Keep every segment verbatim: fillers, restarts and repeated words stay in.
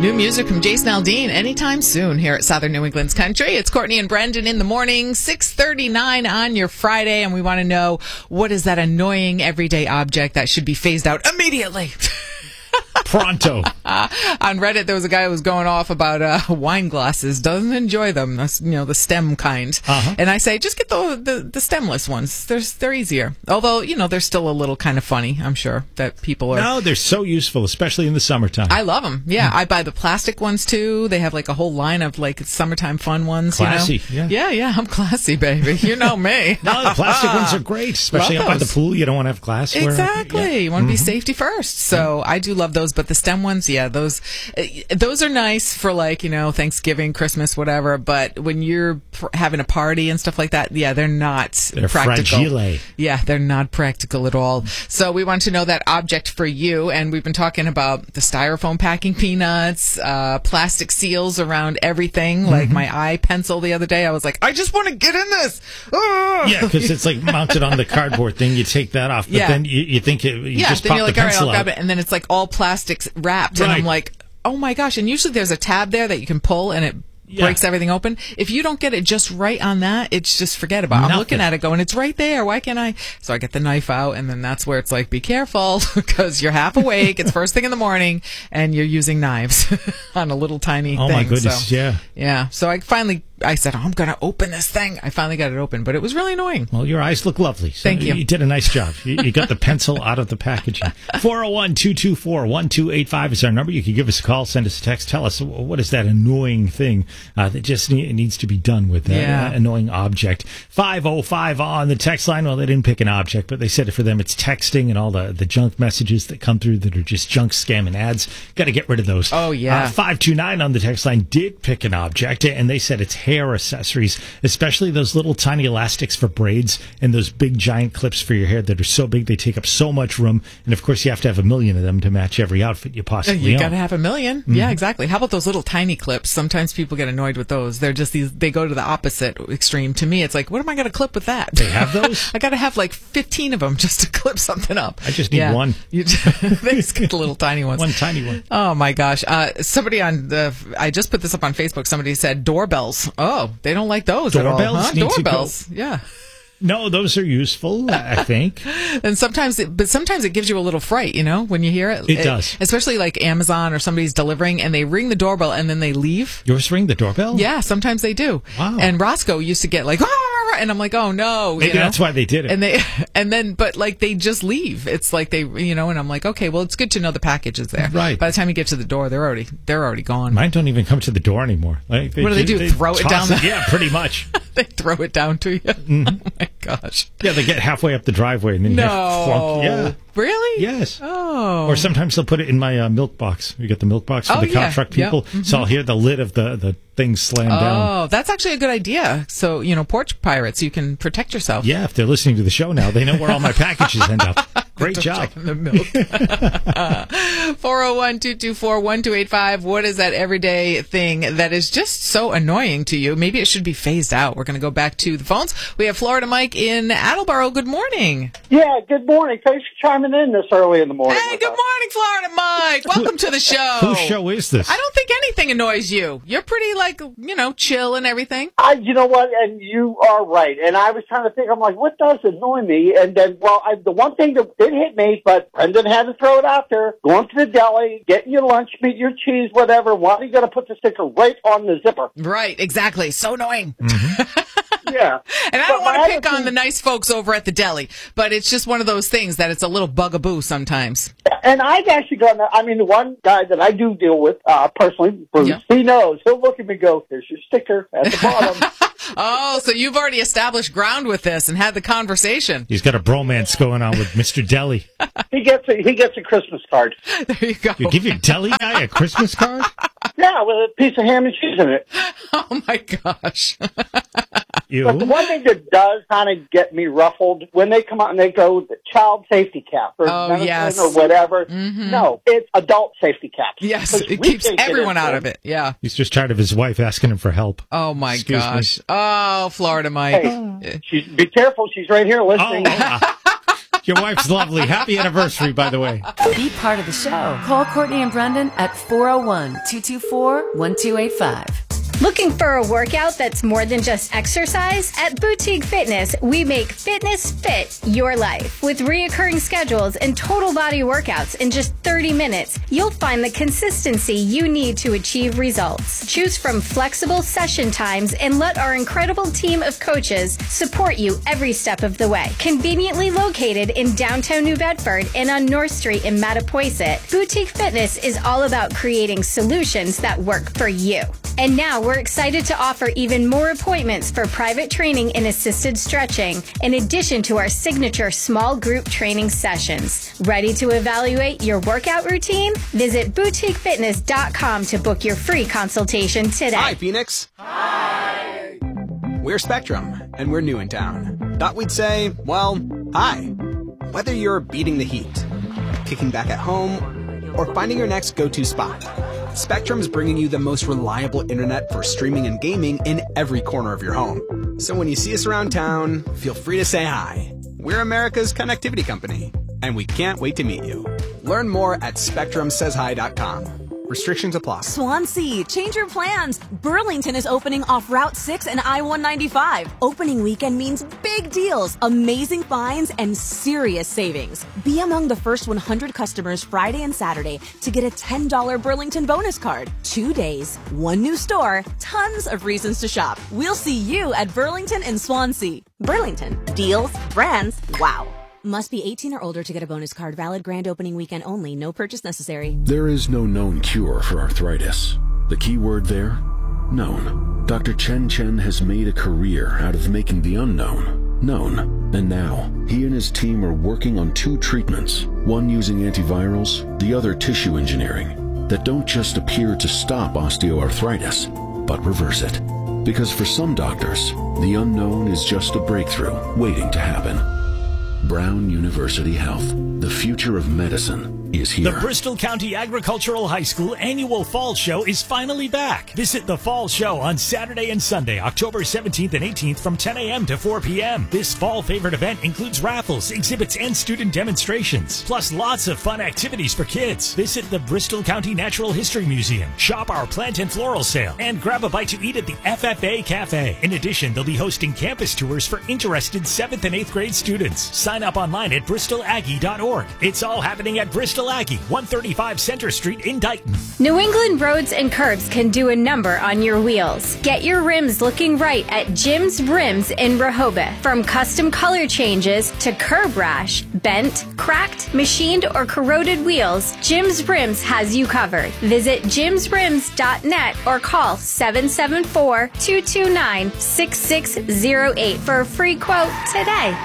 New music from Jason Aldean anytime soon here at Southern New England's Country. It's Courtney and Brendan in the morning, six thirty-nine on your Friday, and we want to know, what is that annoying everyday object that should be phased out immediately? Pronto. Uh, on Reddit, there was a guy who was going off about uh, wine glasses. Doesn't enjoy them. That's, you know, the stem kind. Uh-huh. And I say, just get the, the the stemless ones. They're they're easier. Although, you know, they're still a little kind of funny. I'm sure that people are. No, they're so useful, especially in the summertime. I love them. Yeah, I buy the plastic ones too. They have like a whole line of like summertime fun ones. Classy. You know? Yeah. Yeah, yeah. I'm classy, baby. You know me. No, the plastic ones are great, especially Love up by the those. pool. You don't want to have glassware. Exactly. Yeah. You want to be safety first. So I do love those, but the stem ones, yeah, those uh, those are nice for like, you know, Thanksgiving, Christmas, whatever. But when you're pr- having a party and stuff like that, yeah, they're not They're practical. fragile. Yeah, they're not practical at all. So we want to know that object for you, and we've been talking about the styrofoam packing peanuts, uh, plastic seals around everything. Like my eye pencil the other day, I was like, I just want to get in this. Ah! Yeah, because it's like mounted on the cardboard thing. You take that off, but Yeah. then you, you think it, you Yeah, just then pop you're the like, all right, pencil I'll grab out. it, and then it's like all plastics wrapped, and I'm Right. like, oh my gosh! And usually there's a tab there that you can pull, and it Yeah. breaks everything open. If you don't get it just right on that, it's just forget about it. I'm Nothing. looking at it going, it's right there. Why can't I? So I get the knife out, and then that's where it's like, be careful, because you're half awake. It's first thing in the morning, and you're using knives on a little tiny Oh thing. my goodness, So, yeah. yeah. So I finally, I said, oh, I'm going to open this thing. I finally got it open, but it was really annoying. Well, your eyes look lovely. So Thank you. You did a nice job. You, you got the pencil out of the packaging. four oh one, two two four, one two eight five is our number. You can give us a call, send us a text. Tell us, what is that annoying thing uh, that just ne- needs to be done with that Yeah. uh, annoying object. five oh five on the text line. Well, they didn't pick an object, but they said for them it's texting and all the, the junk messages that come through that are just junk, scam, and ads. Got to get rid of those. Oh, yeah. Uh, five two nine on the text line did pick an object, and they said it's hair accessories, especially those little tiny elastics for braids and those big giant clips for your hair that are so big they take up so much room. And of course, you have to have a million of them to match every outfit you possibly You own. got to have a million. Yeah, exactly. How about those little tiny clips? Sometimes people get annoyed with those. They're just these, they go to the opposite extreme. To me, it's like, what am I going to clip with that? They have those? I got to have like fifteen of them just to clip something up. I just need Yeah. one. You, they just get the little tiny ones. One tiny one. Oh my gosh. Uh, somebody on the, I just put this up on Facebook. Somebody said doorbells. Oh, they don't like those at all. Doorbells Huh? need to go. Doorbells. Yeah. No, those are useful, I think. And sometimes, it, but sometimes it gives you a little fright, you know, when you hear it. It does. Especially like Amazon or somebody's delivering and they ring the doorbell and then they leave. Yours ring the doorbell? Yeah, sometimes they do. Wow. And Roscoe used to get like, "Ah," and I'm like, oh no. Maybe you know? that's why they did it. And they, and then, but like they just leave. It's like they, you know, and I'm like, okay, well, it's good to know the package is there. Right. By the time you get to the door, they're already, they're already gone. Mine don't even come to the door anymore. Like, What do they do, throw it toss down the- Yeah, pretty much. They throw it down to you. Mm-hmm. Oh my gosh. Yeah, they get halfway up the driveway and then you No. have flunk. Yeah. Really? Yes. Oh. Or sometimes they'll put it in my uh, milk box. You get the milk box for Oh, the cow yeah. truck Yep. people. So I'll hear the lid of the, the thing slam down. Oh, that's actually a good idea. So, you know, porch pirates, you can protect yourself. Yeah, if they're listening to the show now, they know where all my packages end up. Great job. Checking the milk. four oh one, two two four, one two eight five. What is that everyday thing that is just so annoying to you? Maybe it should be phased out. We're going to go back to the phones. We have Florida Mike in Attleboro. Good morning. Yeah, good morning. Thanks for chiming in this early in the morning. Hey, with good us. morning, Florida Mike. Welcome to the show. Whose show is this? I don't think anything annoys you. You're pretty, like, you know, chill and everything. I, you know what? And you are right. And I was trying to think, I'm like, what does annoy me? And then, well, I, the one thing that did hit me, but Brendan had to throw it out there, going to the deli, getting your lunch meat, your cheese, whatever. Why are you going to put the sticker right on the zipper? Right, exactly. So annoying. Yeah. And I But don't want my to pick other on thing- the nice folks over at the deli, but it's just one of those things that it's a little bugaboo sometimes. And I've actually gone, I mean, the one guy that I do deal with, uh, personally, Bruce, Yeah. he knows. He'll look at me and go, here's your sticker at the bottom. Oh, so you've already established ground with this and had the conversation. He's got a bromance going on with Mister Deli. he gets a, he gets a Christmas card. There you go. You give your deli guy a Christmas card? Yeah, with a piece of ham and cheese in it. Oh my gosh. You? But the one thing that does kind of get me ruffled when they come out and they go the child safety cap or Oh, medicine yes. or whatever. No, it's adult safety caps. Yes, 'Cause it we keeps can't get everyone into out of it. Yeah. He's just tired of his wife asking him for help. Oh my Excuse me. gosh. Oh, Florida Mike. Hey, she's, be careful. She's right here Oh, listening. uh, Your wife's lovely. Happy anniversary, by the way. Be part of the show. Call Courtney and Brendan at four oh one, two two four, one two eight five. Looking for a workout that's more than just exercise? At Boutique Fitness, we make fitness fit your life. With reoccurring schedules and total body workouts in just thirty minutes, you'll find the consistency you need to achieve results. Choose from flexible session times and let our incredible team of coaches support you every step of the way. Conveniently located in downtown New Bedford and on North Street in Mattapoisett, Boutique Fitness is all about creating solutions that work for you. And now we're excited to offer even more appointments for private training and assisted stretching, in addition to our signature small group training sessions. Ready to evaluate your workout routine? Visit boutique fitness dot com to book your free consultation today. Hi, Phoenix. Hi. We're Spectrum, and we're new in town. Thought we'd say, well, hi. Whether you're beating the heat, kicking back at home, or finding your next go-to spot, Spectrum's bringing you the most reliable internet for streaming and gaming in every corner of your home. So when you see us around town, feel free to say hi. We're America's connectivity company, and we can't wait to meet you. Learn more at spectrum says hi dot com. Restrictions apply. Swansea, change your plans. Burlington is opening off Route six and I one ninety-five. Opening weekend means big deals, amazing finds, and serious savings. Be among the first one hundred customers Friday and Saturday to get a ten dollars Burlington bonus card. Two days, one new store, tons of reasons to shop. We'll see you at Burlington and Swansea. Burlington, deals, brands, wow. Must be eighteen or older to get a bonus card. Valid grand opening weekend only. No purchase necessary. There is no known cure for arthritis. The key word there? Known. Doctor Chen Chen has made a career out of making the unknown known. And now, he and his team are working on two treatments, one using antivirals, the other tissue engineering, that don't just appear to stop osteoarthritis, but reverse it. Because for some doctors, the unknown is just a breakthrough waiting to happen. Brown University Health. The future of medicine is here. The Bristol County Agricultural High School annual Fall Show is finally back. Visit the Fall Show on Saturday and Sunday, October seventeenth and eighteenth from ten a.m. to four p.m. This fall favorite event includes raffles, exhibits, and student demonstrations, plus lots of fun activities for kids. Visit the Bristol County Natural History Museum, shop our plant and floral sale, and grab a bite to eat at the F F A Cafe. In addition, they'll be hosting campus tours for interested seventh and eighth grade students. Sign up online at bristol aggie dot org. It's all happening at Bristol Aggie, one thirty-five Center Street in Dighton. New England Roads and Curbs can do a number on your wheels. Get your rims looking right at Jim's Rims in Rehoboth. From custom color changes to curb rash, bent, cracked, machined, or corroded wheels, Jim's Rims has you covered. Visit jims rims dot net or call seven seven four, two two nine, six six zero eight for a free quote today.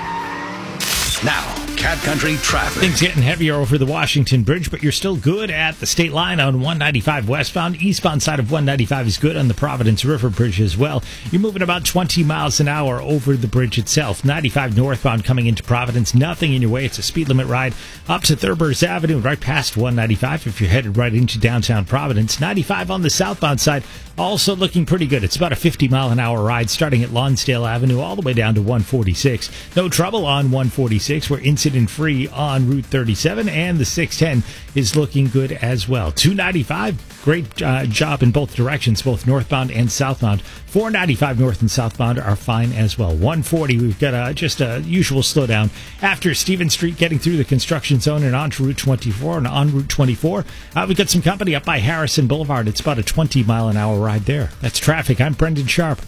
Now, Cat Country traffic. Things getting heavier over the Washington Bridge, but you're still good at the state line on one ninety-five westbound. Eastbound side of one ninety-five is good on the Providence River Bridge as well. You're moving about twenty miles an hour over the bridge itself. ninety-five northbound coming into Providence, nothing in your way. It's a speed limit ride up to Thurber's Avenue, right past one ninety-five if you're headed right into downtown Providence. ninety-five on the southbound side, also looking pretty good. It's about a fifty mile an hour ride starting at Lonsdale Avenue all the way down to one forty-six. No trouble on one forty-six. We're incident free on Route thirty-seven, and the six ten is looking good as well. two ninety-five, great uh, job in both directions, both northbound and southbound. four ninety-five north and southbound are fine as well. one forty, we've got a, just a usual slowdown after Stevens Street, getting through the construction zone and onto Route twenty-four. And on Route twenty-four, uh, we've got some company up by Harrison Boulevard. It's about a twenty mile an hour ride there. That's traffic. I'm Brendan Sharp.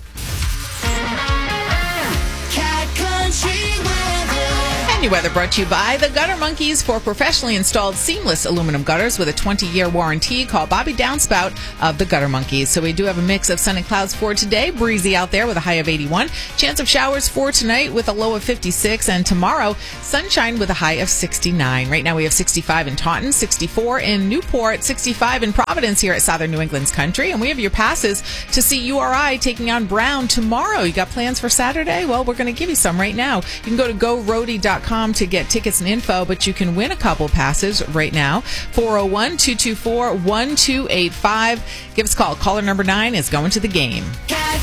New weather brought to you by the Gutter Monkeys. For professionally installed seamless aluminum gutters with a twenty-year warranty, call Bobby Downspout of the Gutter Monkeys. So we do have a mix of sun and clouds for today. Breezy out there with a high of eighty-one. Chance of showers for tonight with a low of fifty-six. And tomorrow, sunshine with a high of sixty-nine. Right now we have sixty-five in Taunton, sixty-four in Newport, sixty-five in Providence here at Southern New England's Country. And we have your passes to see U R I taking on Brown tomorrow. You got plans for Saturday? Well, we're going to give you some right now. You can go to go roadie dot com to get tickets and info, but you can win a couple passes right now. four oh one, two two four, one two eight five. Give us a call. Caller number nine is going to the game.